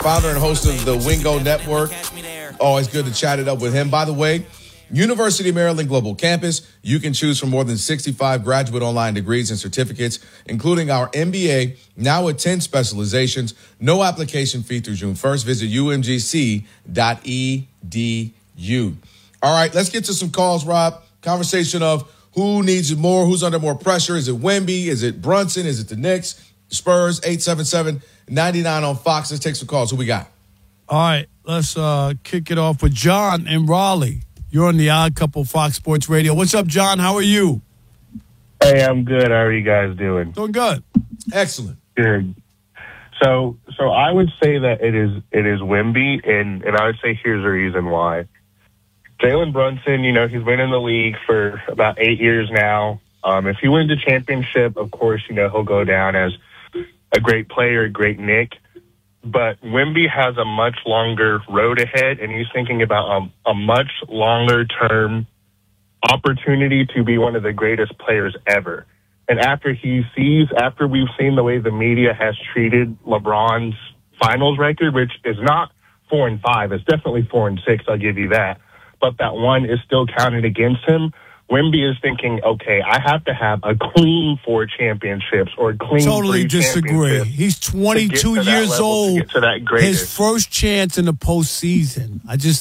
founder and host of the Wingo Network. Always good to chat it up with him. By the way, University of Maryland Global Campus, you can choose from more than 65 graduate online degrees and certificates, including our MBA, now with 10 specializations. No application fee through June 1st. Visit umgc.edu. All right, let's get to some calls, Rob. Conversation of who needs it more, who's under more pressure. Is it Wemby? Is it Brunson? Is it the Knicks? Spurs, 877-99 on Fox. Let's take some calls. Who we got? All right, let's kick it off with John in Raleigh. You're on the Odd Couple Fox Sports Radio. What's up, John? How are you? Hey, I'm good. How are you guys doing? Doing good. Excellent. Good. So I would say that it is Wemby, and I would say here's the reason why. Jalen Brunson, he's been in the league for about 8 years now. If he wins a championship, of course, he'll go down as a great player, a great Knick. But Wemby has a much longer road ahead, and he's thinking about a much longer-term opportunity to be one of the greatest players ever. And after we've seen the way the media has treated LeBron's finals record, which is not 4-5, it's definitely 4-6, I'll give you that. But that one is still counted against him. Wemby is thinking, okay, I have to have a clean 4 championships or a clean Totally 3 disagree. championships. He's 22 years old. His first chance in the postseason.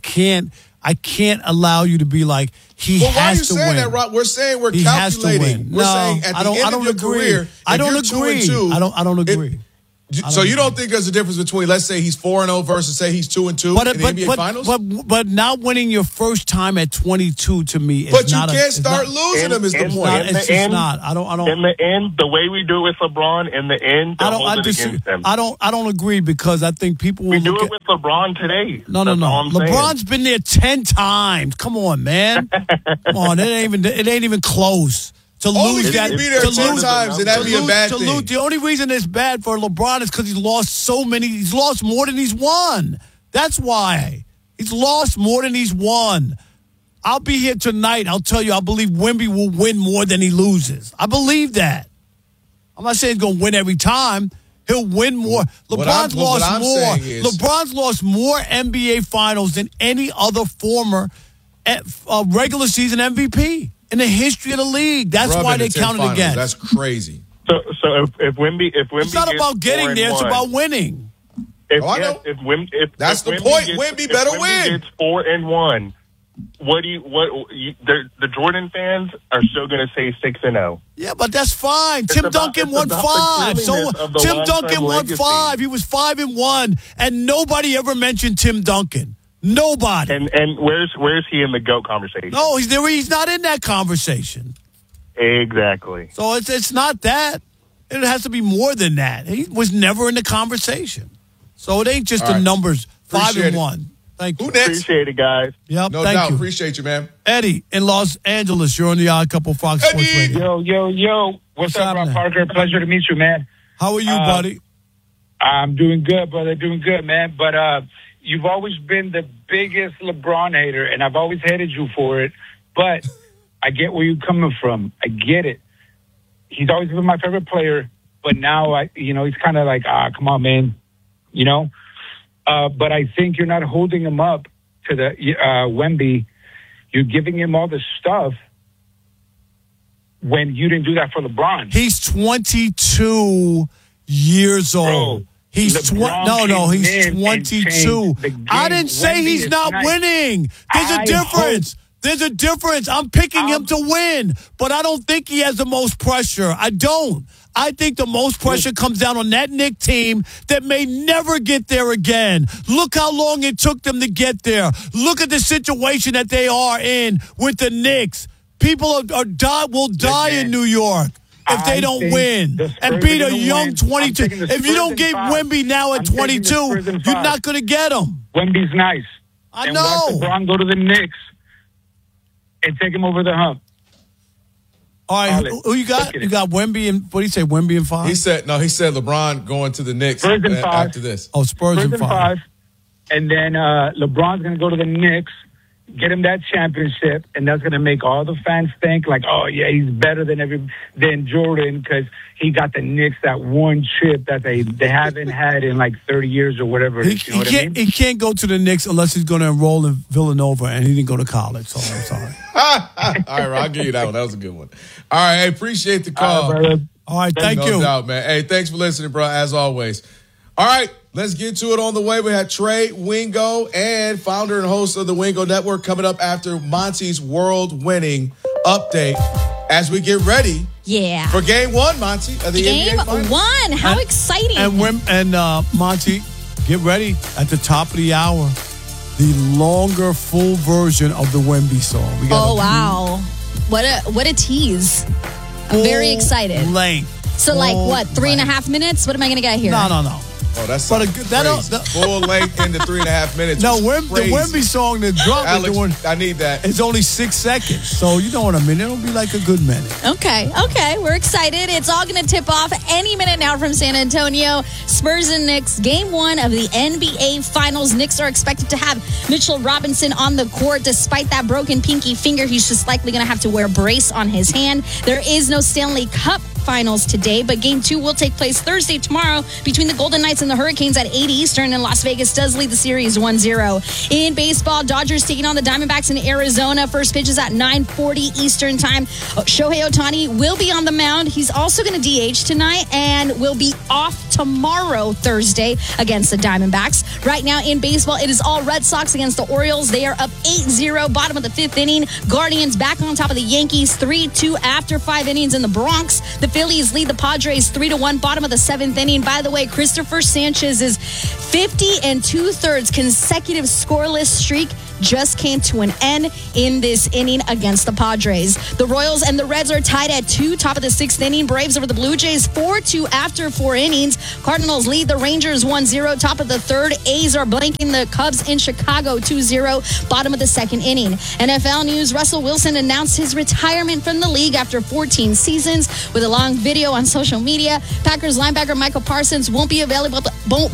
I can't allow you to be like, he has to win. Well, why are you saying that, Rob? We're saying we're calculating. We're saying at the end of your career, I don't agree. I don't agree. So you don't think there's a difference between, let's say he's 4-0 versus say he's 2-2 in the NBA Finals? But not winning your first time at 22 to me is not. But you can't start losing them is the point. It's just not. I don't. In the end, the way we do it with LeBron, in the end, against them. I don't agree because I think people will. We do it with LeBron today. No. LeBron's been there 10 times. Come on, man. Come on, it ain't even close. To lose that, be there 10 times, and that'd be a bad thing. The only reason it's bad for LeBron is because he's lost so many. He's lost more than he's won. That's why he's lost more than he's won. I'll be here tonight. I'll tell you, I believe Wemby will win more than he loses. I believe that. I'm not saying he's going to win every time. He'll win more. LeBron's lost more. LeBron's lost more NBA Finals than any other former regular season MVP. In the history of the league. That's why they counted against. That's crazy. So if Wemby it's not about getting there, it's about winning. If that's the point. Wemby better win. It's 4-1. The Jordan fans are still going to say 6-0. Yeah, but that's fine. Tim Duncan won 5. So Tim Duncan won 5. He was 5-1, and nobody ever mentioned Tim Duncan. Nobody. And where's he in the GOAT conversation? No, he's not in that conversation. Exactly. So it's not that. It has to be more than that. He was never in the conversation. So it ain't just the numbers. 5-1. Thank you. Who next? Appreciate it, guys. Yep. No thank doubt. you. Appreciate you, man. Eddie in Los Angeles. You're on the Odd Couple Fox Sports Radio. Yo. What's up, Rob Parker? Pleasure to meet you, man. How are you, buddy? I'm doing good, brother. Doing good, man. But you've always been the biggest LeBron hater, and I've always hated you for it. But I get where you're coming from. I get it. He's always been my favorite player, but now he's kind of like, come on, man. But I think you're not holding him up to the Wemby. You're giving him all the stuff when you didn't do that for LeBron. He's 22 years old. Bro. He's 22. I didn't say he's not winning. There's a difference. There's a difference. I'm picking him to win, but I don't think he has the most pressure. I don't. I think the most pressure comes down on that Knicks team that may never get there again. Look how long it took them to get there. Look at the situation that they are in with the Knicks. People will die in New York if they don't win and beat a young 22. If you don't get Wemby now at 22, you're not going to get him. Wemby's nice. I know. Let LeBron go to the Knicks and take him over the hump. All right, who you got? You got Wemby and, what did he say, Wemby and 5? He said LeBron going to the Knicks after this. Oh, Spurs and 5. And then LeBron's going to go to the Knicks. get him that championship, and that's going to make all the fans think like, oh yeah, he's better than Jordan because he got the Knicks that one chip that they haven't had in like 30 years or whatever. He can't go to the Knicks unless he's going to enroll in Villanova, and he didn't go to college. So I'm sorry. All right, I'll give you that one. That was a good one. All right, hey, appreciate the call. All right, thank you. No doubt, man. Hey, thanks for listening, bro, as always. All right, let's get to it on the way. We had Trey Wingo and founder and host of the Wingo Network coming up after Monty's world-winning update as we get ready for Game 1, Monty, of the Game NBA Finals. 1. How exciting. And Monty, get ready at the top of the hour. The longer, full version of the Wemby song. Wow. What a tease. I'm very excited. Length. So, like, what, 3.5 minutes? What am I going to get here? No. Oh, that's full length into 3.5 minutes. No, the Wemby song that dropped Alex, I need that. It's only 6 seconds. So, you know what I mean? It'll be like a good minute. Okay. We're excited. It's all going to tip off any minute now from San Antonio. Spurs and Knicks, Game 1 of the NBA Finals. Knicks are expected to have Mitchell Robinson on the court. Despite that broken pinky finger, he's just likely going to have to wear a brace on his hand. There is no Stanley Cup Finals today, but Game 2 will take place Thursday tomorrow between the Golden Knights and the Hurricanes at 8 Eastern, and Las Vegas does lead the series 1-0. In baseball, Dodgers taking on the Diamondbacks in Arizona. First pitch is at 9:40 Eastern time. Shohei Ohtani will be on the mound. He's also going to DH tonight and will be off tomorrow, Thursday, against the Diamondbacks. Right now in baseball, it is all Red Sox against the Orioles. They are up 8-0, bottom of the 5th inning. Guardians back on top of the Yankees 3-2 after 5 innings in the Bronx. The Phillies lead the Padres 3-1, bottom of the 7th inning. By the way, Christopher Sanchez's 50 2/3 consecutive scoreless streak just came to an end in this inning against the Padres. The Royals and the Reds are tied at 2, top of the 6th inning. Braves over the Blue Jays 4-2 after 4 innings. Cardinals lead the Rangers 1-0, top of the 3rd. A's are blanking the Cubs in Chicago 2-0, bottom of the 2nd inning. NFL news, Russell Wilson announced his retirement from the league after 14 seasons with a long video on social media. Packers linebacker Michael Parsons won't be available at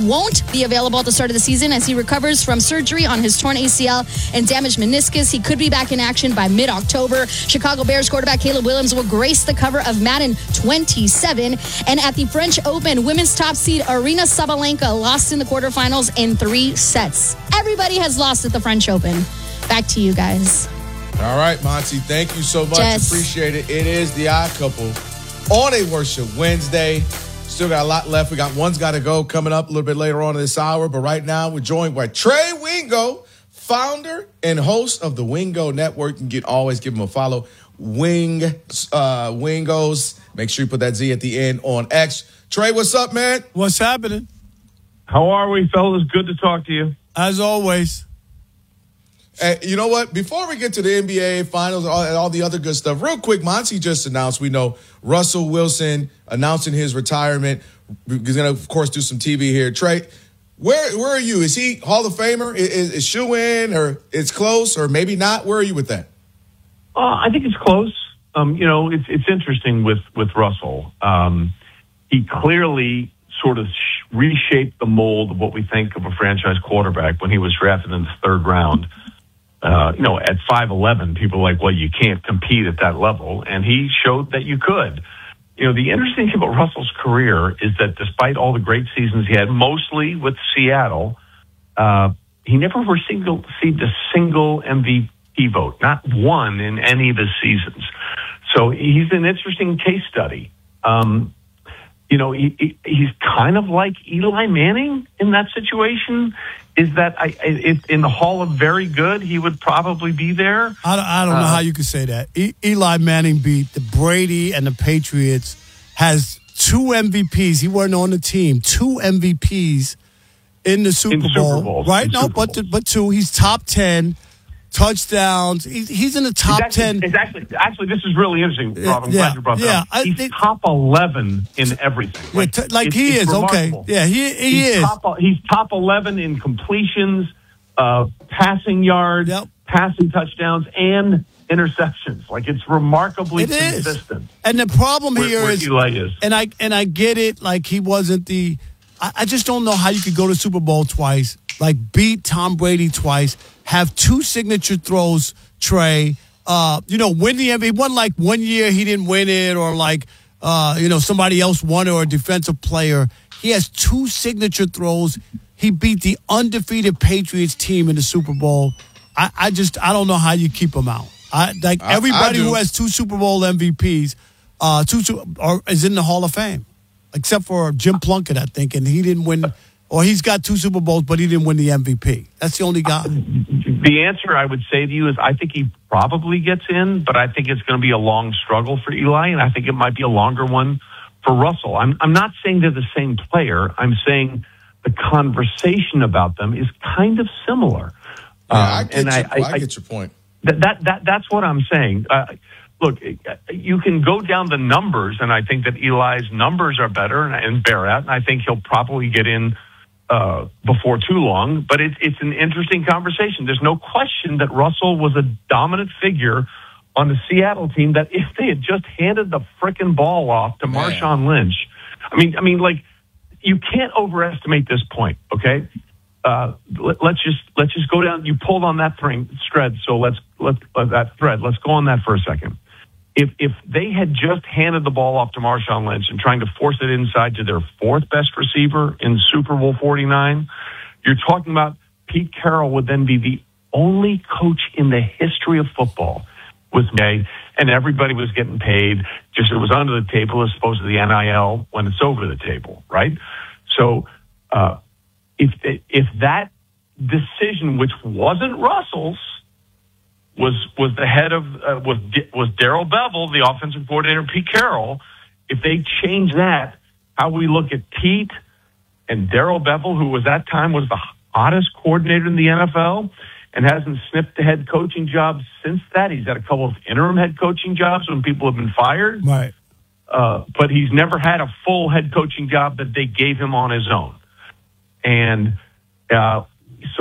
the start of the season as he recovers from surgery on his torn ACL and damaged meniscus. He could be back in action by mid-October. Chicago Bears quarterback Caleb Williams will grace the cover of Madden 27. And at the French Open, women's top seed Arina Sabalenka lost in the quarterfinals in 3 sets. Everybody has lost at the French Open. Back to you guys. All right, Monty, thank you so much. Jess. Appreciate it. It is the Odd Couple on a Worship Wednesday. Still got a lot left. We got One's Gotta Go coming up a little bit later on in this hour. But right now, we're joined by Trey Wingo, founder and host of the Wingo Network. You can always give him a follow. Wingos. Make sure you put that Z at the end on X. Trey, what's up, man? What's happening? How are we, fellas? Good to talk to you. As always. Hey, you know what? Before we get to the NBA Finals and all the other good stuff, real quick, Monty just announced, we know Russell Wilson announcing his retirement. He's going to, of course, do some TV here. Trey, where are you? Is he Hall of Famer? Is shoe-in, or it's close, or maybe not? Where are you with that? I think it's close. It's interesting with Russell. He clearly sort of reshaped the mold of what we think of a franchise quarterback when he was drafted in the 3rd round. At 5'11", people are like, well, you can't compete at that level. And he showed that you could. The interesting thing about Russell's career is that despite all the great seasons he had, mostly with Seattle, he never received a single MVP vote, not one in any of his seasons. So he's an interesting case study. He's kind of like Eli Manning in that situation. Is that if in the Hall of Very Good, he would probably be there? I don't know how you could say that. Eli Manning beat the Brady and the Patriots, has 2 MVPs. He wasn't on the team. 2 MVPs in the Super Bowl. Right? No, but 2. He's top 10 touchdowns. He's in the top 10. Exactly. Actually, this is really interesting, Rob. I'm glad you brought that up. He's top 11 in everything. He is. Remarkable. Okay. Yeah, he is. He's top 11 in completions, passing yards, passing touchdowns, and interceptions. It's remarkably consistent. And the problem here is Eli is. And I get it. He wasn't the. I just don't know how you could go to Super Bowl twice like beat Tom Brady twice, have 2 signature throws, Trey, win the MVP. It wasn't like one year he didn't win it or like, somebody else won it or a defensive player. He has 2 signature throws. He beat the undefeated Patriots team in the Super Bowl. I don't know how you keep him out. Everybody who has 2 Super Bowl MVPs is in the Hall of Fame, except for Jim Plunkett, I think, and he didn't win. Or he's got 2 Super Bowls, but he didn't win the MVP. That's the only guy. The answer I would say to you is I think he probably gets in, but I think it's going to be a long struggle for Eli, and I think it might be a longer one for Russell. I'm not saying they're the same player. I'm saying the conversation about them is kind of similar. I get your point. That's what I'm saying. Look, you can go down the numbers, and I think that Eli's numbers are better and Barrett, and I think he'll probably get in before too long. But it's an interesting conversation. There's no question that Russell was a dominant figure on the Seattle team. That if they had just handed the frickin' ball off to Marshawn Lynch, I mean, like you can't overestimate this point. Okay, let's just go down. You pulled on that thread, so let's that thread. Let's go on that for a second. If they had just handed the ball off to Marshawn Lynch and trying to force it inside to their 4th best receiver in Super Bowl 49, you're talking about Pete Carroll would then be the only coach in the history of football with May, and everybody was getting paid. Just it was under the table as opposed to the NIL when it's over the table, right? So if that decision, which wasn't Russell's, was the head of was Darrell Bevell, the offensive coordinator, Pete Carroll. If they change that, how we look at Pete and Darrell Bevell, who was that time was the hottest coordinator in the NFL and hasn't sniffed a head coaching job since that. He's had a couple of interim head coaching jobs when people have been fired, right? But he's never had a full head coaching job that they gave him on his own. And